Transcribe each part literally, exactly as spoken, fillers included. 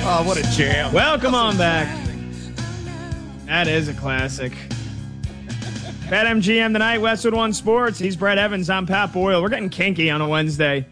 Oh, what a jam. Welcome on back. That is a classic. BetMGM tonight, Westwood One Sports. He's Brett Evans. I'm Pat Boyle. We're getting kinky on a Wednesday.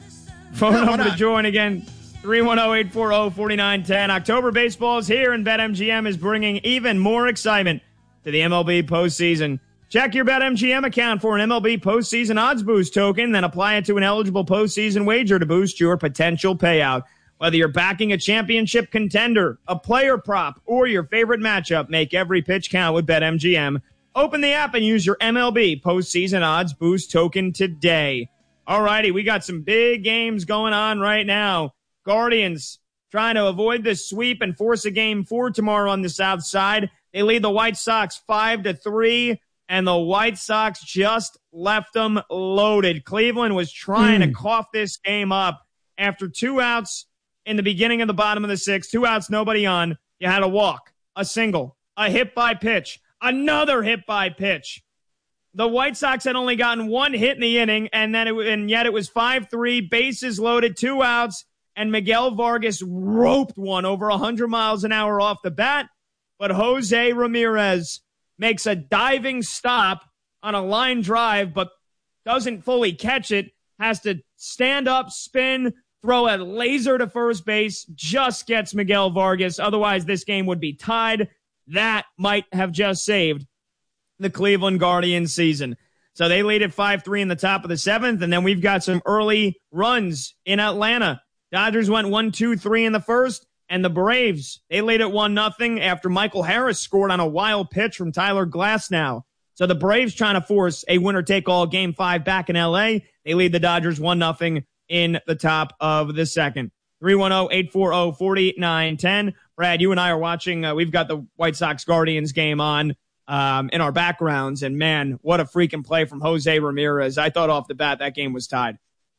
Phone Yeah, number to join again, three one zero, eight four zero, four nine one zero. October baseball is here, and BetMGM is bringing even more excitement to the M L B postseason. Check your BetMGM account for an M L B postseason odds boost token, then apply it to an eligible postseason wager to boost your potential payout. Whether you're backing a championship contender, a player prop, or your favorite matchup, make every pitch count with BetMGM. Open the app and use your M L B postseason odds boost token today. All righty, we got some big games going on right now. Guardians trying to avoid the sweep and force a game four tomorrow on the south side. They lead the White Sox five to three, and the White Sox just left them loaded. Cleveland was trying mm. to cough this game up after two outs in the beginning of the bottom of the sixth. Two outs, nobody on. You had a walk, a single, a hit by pitch, another hit by pitch. The White Sox had only gotten one hit in the inning, and then it, and yet it was five three, bases loaded, two outs, and Miguel Vargas roped one over one hundred miles an hour off the bat. But Jose Ramirez makes a diving stop on a line drive, but doesn't fully catch it, has to stand up, spin, throw a laser to first base, just gets Miguel Vargas. Otherwise, this game would be tied. That might have just saved the Cleveland Guardians season. So they lead at five three in the top of the seventh, and then we've got some early runs in Atlanta. Dodgers went one two three in the first, and the Braves, they lead at one nothing after Michael Harris scored on a wild pitch from Tyler Glasnow. So the Braves trying to force a winner-take-all game five back in L A. They lead the Dodgers one nothing in the top of the second. three one zero, eight four zero, four nine one zero. Brad, you and I are watching. Uh, we've got the White Sox Guardians game on um, in our backgrounds, and man, what a freaking play from Jose Ramirez. I thought off the bat that game was tied.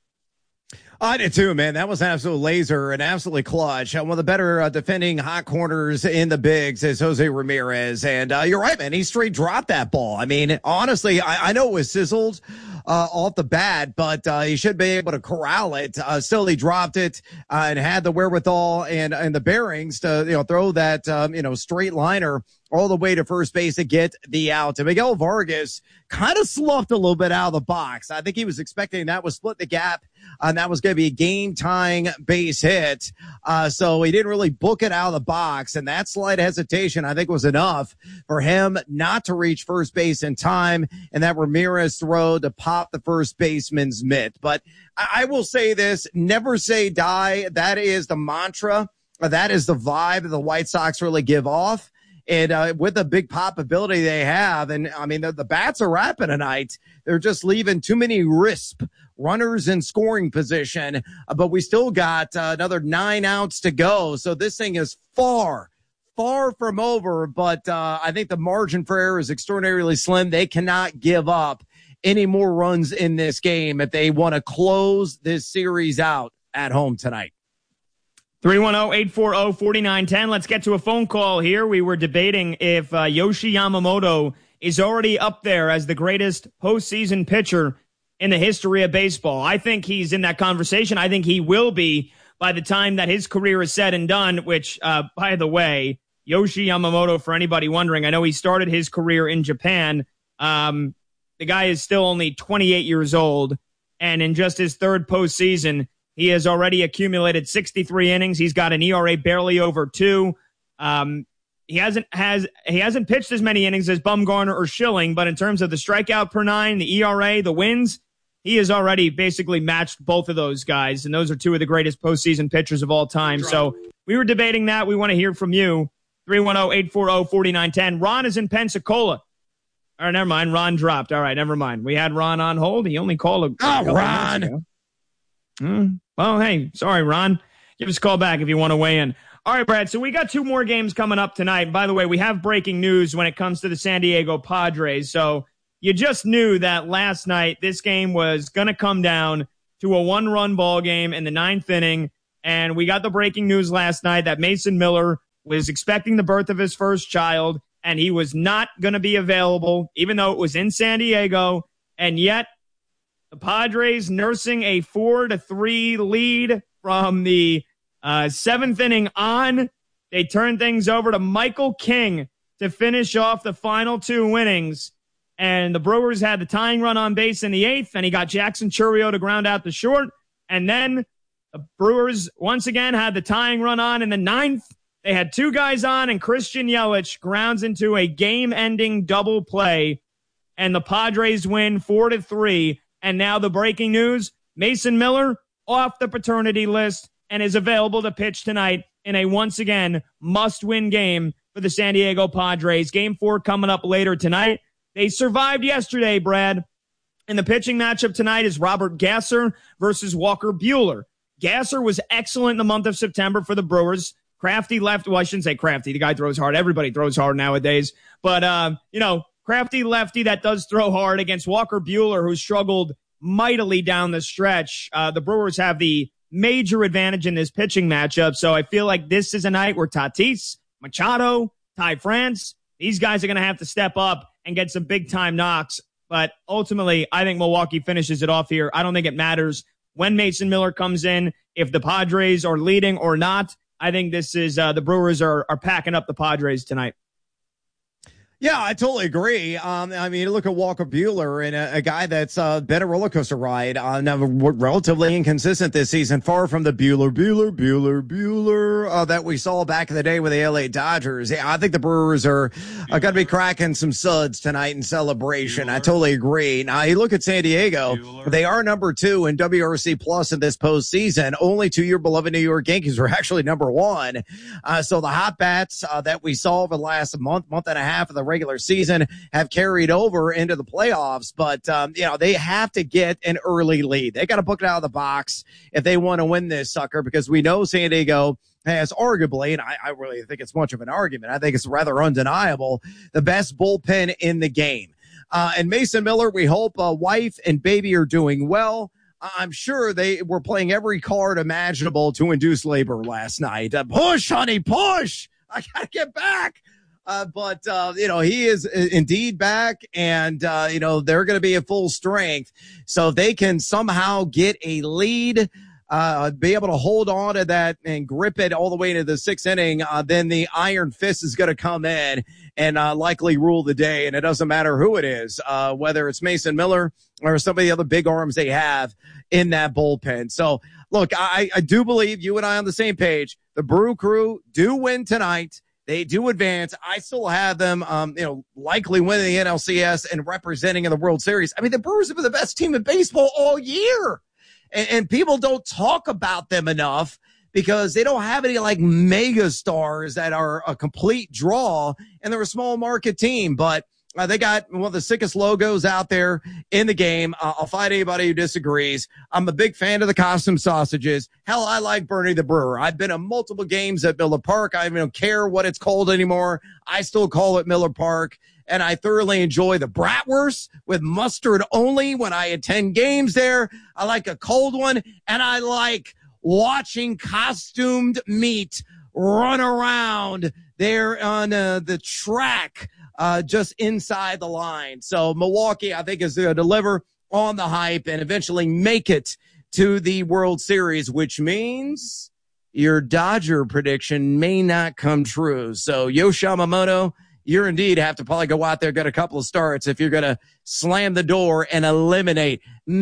I did too, man. That was an absolute laser and absolutely clutch. Uh, one of the better uh, defending hot corners in the bigs is Jose Ramirez. And uh, you're right, man. He straight dropped that ball. I mean, honestly, I, I know it was sizzled uh, off the bat, but uh, he should be able to corral it. Uh, still, he dropped it uh, and had the wherewithal and, and the bearings to, you know, throw that, um, you know, straight liner all the way to first base to get the out. And Miguel Vargas kind of sloughed a little bit out of the box. I think he was expecting that was split the gap, and that was going to be a game-tying base hit. Uh, so he didn't really book it out of the box, and that slight hesitation, I think, was enough for him not to reach first base in time, and that Ramirez throw to pop the first baseman's mitt. But I, I will say this, never say die. That is the mantra. That is the vibe that the White Sox really give off. And uh, with the big pop ability they have, and I mean, the, the bats are rapping tonight. They're just leaving too many risp runners in scoring position. Uh, but we still got uh, another nine outs to go. So this thing is far, far from over. But uh, I think the margin for error is extraordinarily slim. They cannot give up any more runs in this game if they want to close this series out at home tonight. three one zero, eight four zero, four nine one zero. Let's get to a phone call here. We were debating if uh, Yoshi Yamamoto is already up there as the greatest postseason pitcher in the history of baseball. I think he's in that conversation. I think he will be by the time that his career is said and done, which, uh, by the way, Yoshi Yamamoto, for anybody wondering, I know he started his career in Japan. Um, the guy is still only twenty-eight years old, and in just his third postseason, he has already accumulated sixty-three innings. He's got an E R A barely over two. Um, he hasn't has he hasn't pitched as many innings as Bumgarner or Schilling, but in terms of the strikeout per nine, the E R A, the wins, he has already basically matched both of those guys, and those are two of the greatest postseason pitchers of all time. So we were debating that. We want to hear from you. three one zero, eight four zero, four nine one zero. Ron is in Pensacola. All right, never mind. Ron dropped. All right, never mind. We had Ron on hold. He only called a, a oh, couple Ron. minutes ago. Hmm. Well, hey, sorry, Ron. Give us a call back if you want to weigh in. All right, Brad, so we got two more games coming up tonight. By the way, we have breaking news when it comes to the San Diego Padres. So you just knew that last night this game was going to come down to a one-run ball game in the ninth inning. And we got the breaking news last night that Mason Miller was expecting the birth of his first child, and he was not going to be available, even though it was in San Diego. And yet, the Padres nursing a four to three lead from the Uh, seventh inning on, they turned things over to Michael King to finish off the final two innings. And the Brewers had the tying run on base in the eighth, and he got Jackson Chourio to ground out the short. And then the Brewers once again had the tying run on in the ninth. They had two guys on, and Christian Yelich grounds into a game-ending double play, and the Padres win four to three. And now the breaking news, Mason Miller off the paternity list and is available to pitch tonight in a once again must-win game for the San Diego Padres. Game four coming up later tonight. They survived yesterday, Brad. And the pitching matchup tonight is Robert Gasser versus Walker Buehler. Gasser was excellent in the month of September for the Brewers. Crafty left. Well, I shouldn't say crafty. The guy throws hard. Everybody throws hard nowadays. But, uh, you know, crafty lefty that does throw hard against Walker Buehler, who struggled mightily down the stretch. Uh, the Brewers have the major advantage in this pitching matchup. So I feel like this is a night where Tatis, Machado, Ty France, these guys are going to have to step up and get some big-time knocks. But ultimately, I think Milwaukee finishes it off here. I don't think it matters when Mason Miller comes in, if the Padres are leading or not. I think this is uh, the Brewers are, are packing up the Padres tonight. Yeah, I totally agree. Um, I mean, look at Walker Buehler and a, a guy that's uh, been a roller coaster ride. Uh, now, relatively inconsistent this season, far from the Buehler, Buehler, Buehler, Buehler uh, that we saw back in the day with the L A Dodgers. Yeah, I think the Brewers are, are going to be cracking some suds tonight in celebration. Buehler. I totally agree. Now, you look at San Diego, Buehler. They are number two in W R C plus in this postseason. Only to your beloved New York Yankees are actually number one. Uh, so the hot bats uh, that we saw over the last month, month and a half of the regular season have carried over into the playoffs, but um, you know, they have to get an early lead. They got to book it out of the box if they want to win this sucker, because we know San Diego has arguably, and I, I really think it's much of an argument, I think it's rather undeniable, the best bullpen in the game. Uh, and Mason Miller, we hope uh, wife and baby are doing well. I'm sure they were playing every card imaginable to induce labor last night. Uh, push, honey, push! I gotta get back. Uh, but, uh, you know, he is indeed back, and, uh, you know, they're going to be at full strength. So if they can somehow get a lead, uh, be able to hold on to that and grip it all the way into the sixth inning, uh, then the iron fist is going to come in and, uh, likely rule the day. And it doesn't matter who it is, uh, whether it's Mason Miller or some of the other big arms they have in that bullpen. So look, I, I do believe you and I on the same page. The Brew Crew do win tonight. They do advance. I still have them, um, you know, likely winning the N L C S and representing in the World Series. I mean, the Brewers have been the best team in baseball all year. And, and people don't talk about them enough because they don't have any like mega stars that are a complete draw, and they're a small market team. But Uh, they got one of the sickest logos out there in the game. Uh, I'll fight anybody who disagrees. I'm a big fan of the costume sausages. Hell, I like Bernie the Brewer. I've been to multiple games at Miller Park. I don't care what it's called anymore. I still call it Miller Park. And I thoroughly enjoy the bratwurst with mustard only when I attend games there. I like a cold one, and I like watching costumed meat run around there on uh, the track. Uh, just inside the line. So Milwaukee, I think, is going to deliver on the hype and eventually make it to the World Series, which means your Dodger prediction may not come true. So Yoshi Yamamoto, you're indeed have to probably go out there, get a couple of starts if you're going to slam the door and eliminate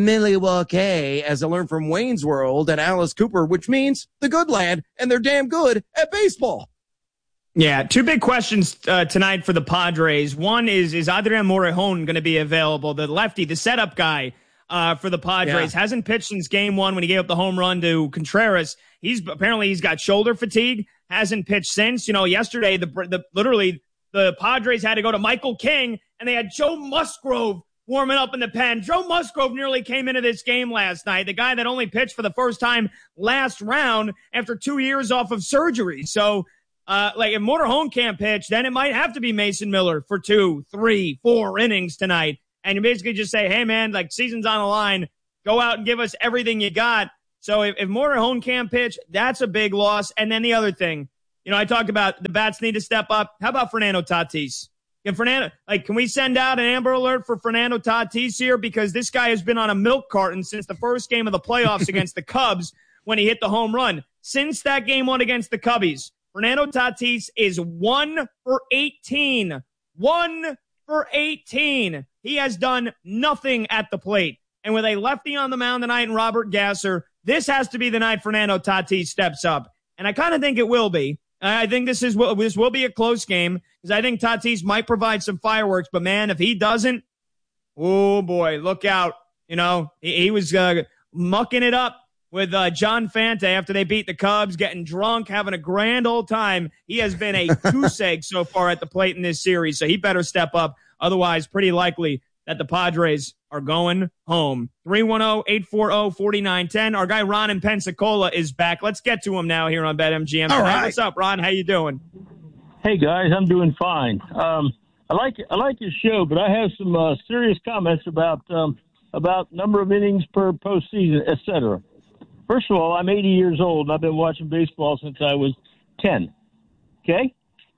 Milwaukee, as I learned from Wayne's World and Alice Cooper, which means the good land, and they're damn good at baseball. Yeah, two big questions uh, tonight for the Padres. One is, is Adrian Morejon going to be available? The lefty, the setup guy uh, for the Padres, yeah. hasn't pitched since game one when he gave up the home run to Contreras. He's apparently he's got shoulder fatigue, hasn't pitched since. You know, yesterday, the, the literally the Padres had to go to Michael King, and they had Joe Musgrove warming up in the pen. Joe Musgrove nearly came into this game last night, the guy that only pitched for the first time last round after two years off of surgery. So, Uh, like if Morejon can't pitch, then it might have to be Mason Miller for two, three, four innings tonight. And you basically just say, hey man, like season's on the line, go out and give us everything you got. So if, if Morejon can't pitch, that's a big loss. And then the other thing, you know, I talked about the bats need to step up. How about Fernando Tatis? Can Fernando, like, can we send out an Amber Alert for Fernando Tatis here? Because this guy has been on a milk carton since the first game of the playoffs against the Cubs when he hit the home run. since that game one against the Cubbies, Fernando Tatis is one for eighteen. One for eighteen. He has done nothing at the plate. And with a lefty on the mound tonight and Robert Gasser, this has to be the night Fernando Tatis steps up. And I kind of think it will be. I think this is this will be a close game because I think Tatis might provide some fireworks. But, man, if he doesn't, oh, boy, look out. You know, he, he was uh, mucking it up with uh, John Fante after they beat the Cubs, getting drunk, having a grand old time. He has been a goose egg so far at the plate in this series, so he better step up. Otherwise, pretty likely that the Padres are going home. three one zero, eight four zero, four nine one zero. Our guy Ron in Pensacola is back. Let's get to him now here on BetMGM. All right. What's up, Ron? How you doing? Hey, guys. I'm doing fine. Um, I like I like your show, but I have some uh, serious comments about um, about number of innings per postseason, et cetera. First of all, I'm eighty years old, and I've been watching baseball since I was ten. Okay?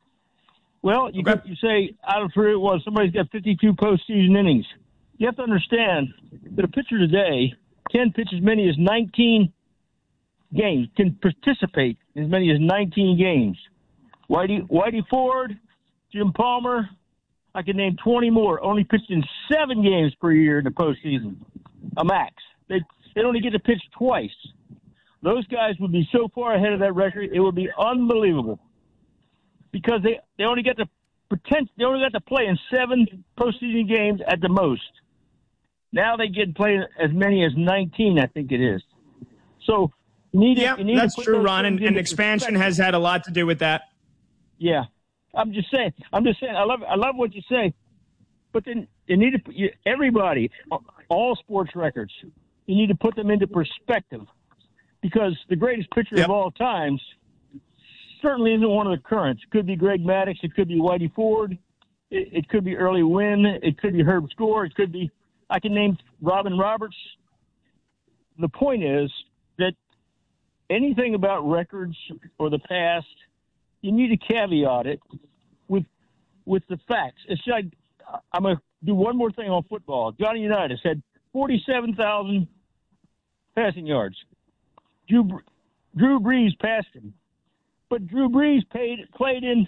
Well, you, okay. got, you say, out of three, well, somebody's got fifty-two postseason innings. You have to understand that a pitcher today can pitch as many as nineteen games, can participate in as many as nineteen games. Whitey, Whitey Ford, Jim Palmer, I can name twenty more, only pitched in seven games per year in the postseason, a max. They, they only get to pitch twice. Those guys would be so far ahead of that record, it would be unbelievable. Because they, they only get to pretend, they only got to play in seven postseason games at the most. Now they get played as many as nineteen, I think it is. So you need yeah, to, you need that's to put true, those Ron, and, and expansion has had a lot to do with that. Yeah, I'm just saying. I'm just saying. I love I love what you say, but then you need to put you, everybody, all sports records. You need to put them into perspective, because the greatest pitcher yep. of all times certainly isn't one of the currents. It could be Greg Maddux. It could be Whitey Ford. It, it could be Early Wynn. It could be Herb Score. It could be, I can name Robin Roberts. The point is that anything about records or the past, you need to caveat it with with the facts. It's like, I'm going to do one more thing on football. Johnny Unitas had forty-seven thousand passing yards. Drew, Drew Brees passed him. But Drew Brees paid, played in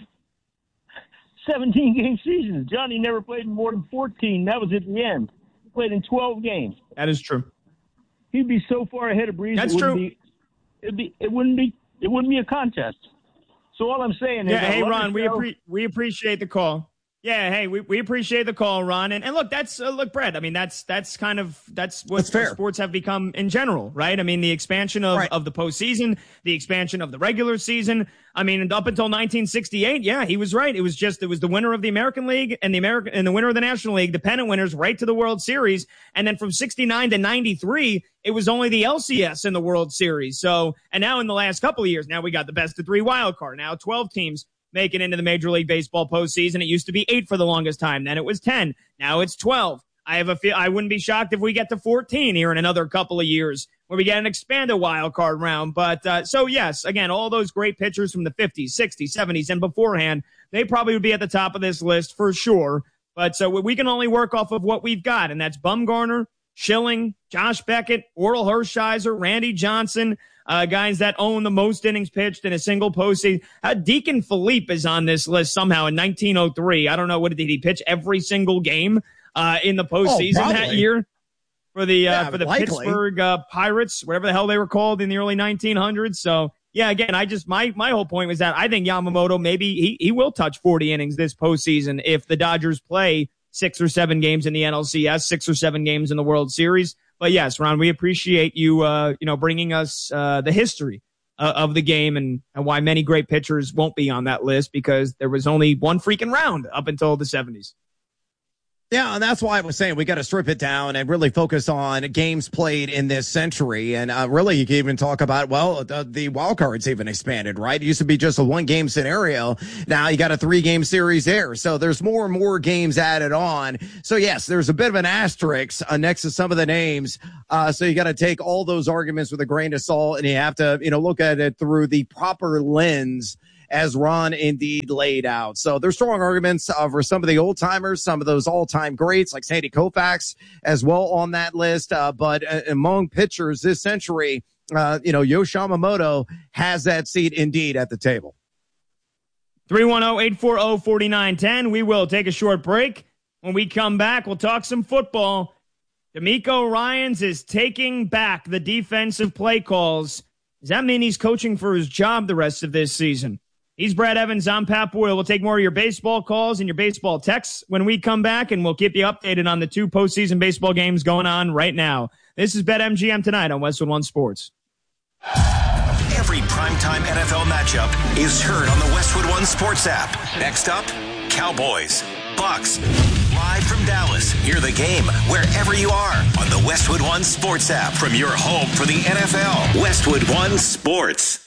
seventeen-game seasons. Johnny never played in more than fourteen. That was at the end. He played in twelve games. That is true. He'd be so far ahead of Brees. That's it true. Be, it'd be, it wouldn't be. It wouldn't be a contest. So all I'm saying is, yeah. Hey, Ron, we show. appre- we appreciate the call. Yeah, hey, we, we appreciate the call, Ron. And, and look, that's, uh, look, Brett, I mean, that's that's kind of, that's what that's fair. sports have become in general, right? I mean, the expansion of, right. of the postseason, the expansion of the regular season. I mean, up until nineteen sixty-eight, yeah, he was right. It was just, it was the winner of the American League and the American, and the winner of the National League, the pennant winners, right to the World Series. And then from sixty-nine to ninety-three, it was only the L C S in the World Series. So, and now in the last couple of years, now we got the best of three wild card. Now twelve teams make it into the Major League Baseball postseason. It used to be eight for the longest time. Then it was ten. Now it's twelve. I have a feel, I wouldn't be shocked if we get to fourteen here in another couple of years where we get an expanded wild card round. But uh, so, yes, again, all those great pitchers from the fifties, sixties, seventies, and beforehand, they probably would be at the top of this list for sure. But so we can only work off of what we've got, and that's Bumgarner, Schilling, Josh Beckett, Orel Hershiser, Randy Johnson, uh, guys that own the most innings pitched in a single postseason. Uh, Deacon Philippe is on this list somehow in nineteen oh three. I don't know, what did he pitch every single game uh, in the postseason oh, that year for the yeah, uh, for the likely. Pittsburgh uh, Pirates, whatever the hell they were called in the early nineteen hundreds. So yeah, again, I just my my whole point was that I think Yamamoto maybe he he will touch forty innings this postseason if the Dodgers play six or seven games in the N L C S, six or seven games in the World Series. But yes, Ron, we appreciate you, uh, you know, bringing us uh, the history uh, of the game and, and why many great pitchers won't be on that list because there was only one freaking round up until the seventies. Yeah, and that's why I was saying we got to strip it down and really focus on games played in this century. And uh, really, you can even talk about, well, the, the wild cards even expanded, right? It used to be just a one-game scenario. Now you got a three-game series there. So there's more and more games added on. So, yes, there's a bit of an asterisk uh, next to some of the names. Uh, so you got to take all those arguments with a grain of salt, and you have to, you know, look at it through the proper lens as Ron indeed laid out. So there's strong arguments uh, for some of the old timers, some of those all time greats like Sandy Koufax as well on that list. Uh, but uh, among pitchers this century, uh, you know, Yoshi Yamamoto has that seat indeed at the table. three one zero, eight four zero, four nine one zero. We will take a short break. When we come back, we'll talk some football. D'Amico Ryans is taking back the defensive play calls. Does that mean he's coaching for his job the rest of this season? He's Brad Evans. I'm Pat Boyle. We'll take more of your baseball calls and your baseball texts when we come back, and we'll keep you updated on the two postseason baseball games going on right now. This is BetMGM tonight on Westwood One Sports. Every primetime N F L matchup is heard on the Westwood One Sports app. Next up, Cowboys, Bucks. Live from Dallas, hear the game wherever you are on the Westwood One Sports app from your home for the N F L. Westwood One Sports.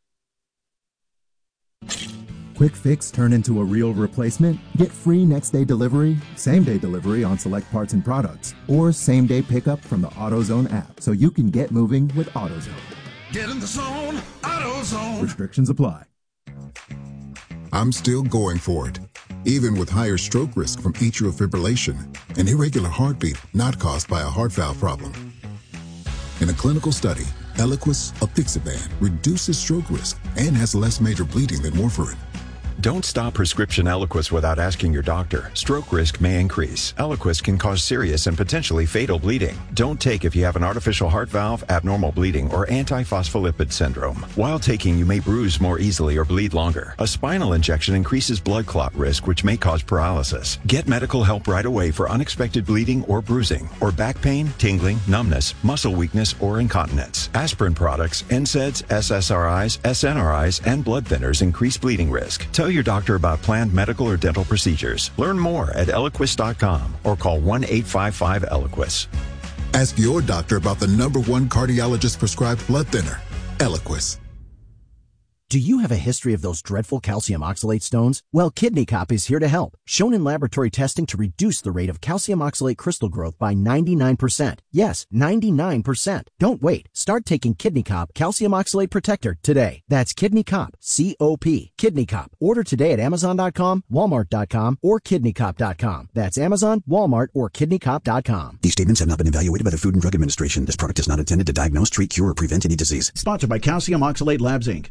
Quick fix turn into a real replacement? Get free next day delivery, same day delivery on select parts and products, or same day pickup from the AutoZone app so you can get moving with AutoZone. Get in the zone, AutoZone. Restrictions apply. I'm still going for it, even with higher stroke risk from atrial fibrillation, an irregular heartbeat not caused by a heart valve problem. In a clinical study, Eliquis, apixaban, reduces stroke risk and has less major bleeding than warfarin. Don't stop prescription Eliquis without asking your doctor. Stroke risk may increase. Eliquis can cause serious and potentially fatal bleeding. Don't take if you have an artificial heart valve, abnormal bleeding, or antiphospholipid syndrome. While taking, you may bruise more easily or bleed longer. A spinal injection increases blood clot risk, which may cause paralysis. Get medical help right away for unexpected bleeding or bruising, or back pain, tingling, numbness, muscle weakness, or incontinence. Aspirin products, N SAIDs, S S R Is, S N R Is, and blood thinners increase bleeding risk. Tell your doctor about planned medical or dental procedures. Learn more at Eliquis dot com or call one eight five five Eliquis. Ask your doctor about the number one cardiologist prescribed blood thinner, Eliquis. Do you have a history of those dreadful calcium oxalate stones? Well, Kidney Cop is here to help. Shown in laboratory testing to reduce the rate of calcium oxalate crystal growth by ninety-nine percent. Yes, ninety-nine percent. Don't wait. Start taking Kidney Cop Calcium Oxalate Protector today. That's Kidney Cop, C O P. Kidney Cop. Order today at Amazon dot com, Walmart dot com, or Kidney Cop dot com. That's Amazon, Walmart, or Kidney Cop dot com. These statements have not been evaluated by the Food and Drug Administration. This product is not intended to diagnose, treat, cure, or prevent any disease. Sponsored by Calcium Oxalate Labs, Incorporated.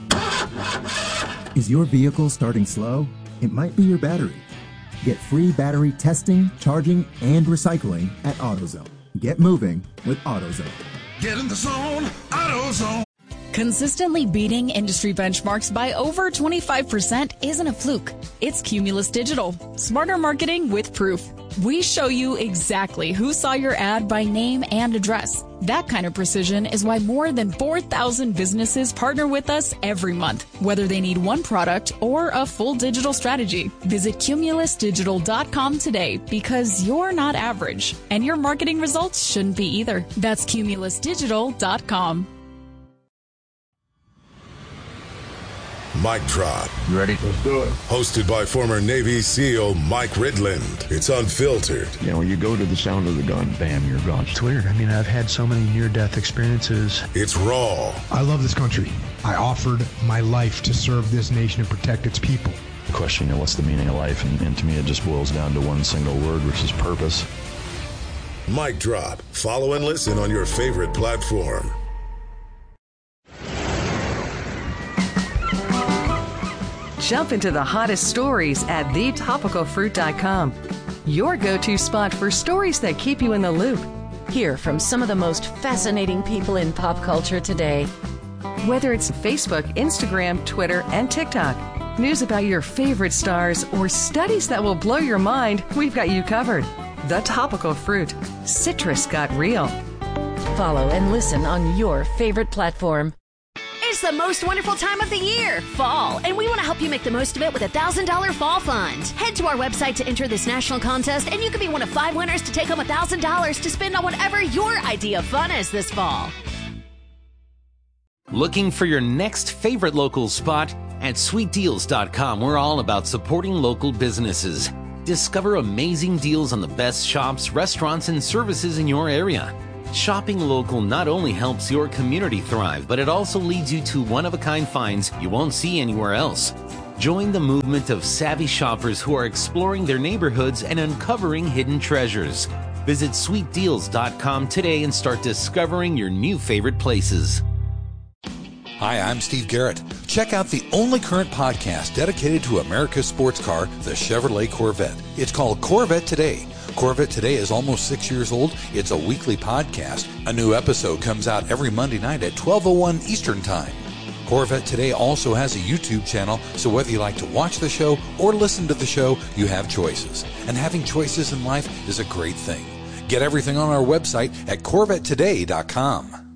Is your vehicle starting slow? It might be your battery. Get free battery testing, charging, and recycling at AutoZone. Get moving with AutoZone. Get in the zone, AutoZone. Consistently beating industry benchmarks by over twenty-five percent isn't a fluke. It's Cumulus Digital. Smarter marketing with proof. We show you exactly who saw your ad by name and address. That kind of precision is why more than four thousand businesses partner with us every month, whether they need one product or a full digital strategy. Visit Cumulus Digital dot com today because you're not average, and your marketing results shouldn't be either. That's Cumulus Digital dot com. Mic Drop. You ready? Let's do it. Hosted by former Navy SEAL Mike Ridland. It's unfiltered. You know, when you go to the sound of the gun, bam, you're gone. It's weird. I mean, I've had so many near-death experiences. It's raw. I love this country. I offered my life to serve this nation and protect its people. The question, you know, what's the meaning of life? And, and to me, it just boils down to one single word, which is purpose. Mic Drop. Follow and listen on your favorite platform. Jump into the hottest stories at the topical fruit dot com. Your go-to spot for stories that keep you in the loop. Hear from some of the most fascinating people in pop culture today. Whether it's Facebook, Instagram, Twitter, and TikTok, news about your favorite stars, or studies that will blow your mind, we've got you covered. The Topical Fruit. Citrus got real. Follow and listen on your favorite platform. It's the most wonderful time of the year, fall, and we want to help you make the most of it with a one thousand dollars Fall Fund. Head to our website to enter this national contest, and you could be one of five winners to take home one thousand dollars to spend on whatever your idea of fun is this fall. Looking for your next favorite local spot? At sweet deals dot com, we're all about supporting local businesses. Discover amazing deals on the best shops, restaurants, and services in your area. Shopping local not only helps your community thrive, but it also leads you to one-of-a-kind finds you won't see anywhere else. Join the movement of savvy shoppers who are exploring their neighborhoods and uncovering hidden treasures. Visit sweet deals dot com today and start discovering your new favorite places. Hi, I'm Steve Garrett. Check out the only current podcast dedicated to America's sports car, the Chevrolet Corvette. It's called Corvette Today. Corvette Today is almost six years old. It's a weekly podcast. A new episode comes out every Monday night at twelve oh one Eastern Time. Corvette Today also has a YouTube channel, so whether you like to watch the show or listen to the show, you have choices. And having choices in life is a great thing. Get everything on our website at corvette today dot com.